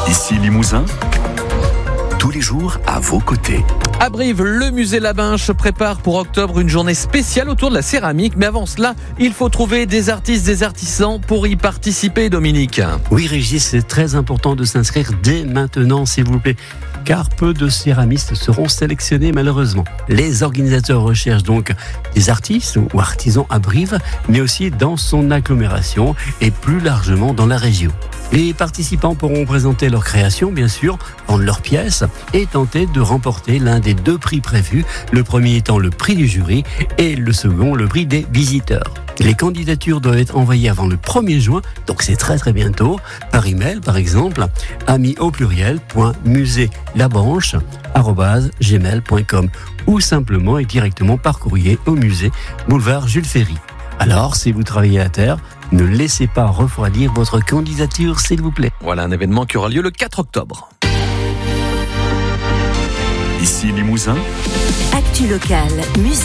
Ici Limousin, tous les jours à vos côtés. À Brive, le musée Labinche prépare pour octobre une journée spéciale autour de la céramique. Mais avant cela, il faut trouver des artistes, des artisans pour y participer, Dominique. Oui, Régis, c'est très important de s'inscrire dès maintenant, s'il vous plaît, car peu de céramistes seront sélectionnés malheureusement. Les organisateurs recherchent donc des artistes ou artisans à Brive, mais aussi dans son agglomération et plus largement dans la région. Les participants pourront présenter leur création, bien sûr, vendre leurs pièces et tenter de remporter l'un des 2 prix prévus, le premier étant le prix du jury et le second le prix des visiteurs. Les candidatures doivent être envoyées avant le 1er juin, donc c'est très très bientôt, par email par exemple, ami@museelabranche@gmail.com ou simplement et directement par courrier au musée boulevard Jules Ferry. Alors, si vous travaillez à terre, ne laissez pas refroidir votre candidature, s'il vous plaît. Voilà un événement qui aura lieu le 4 octobre. Ici Limousin, Actu locale, musique.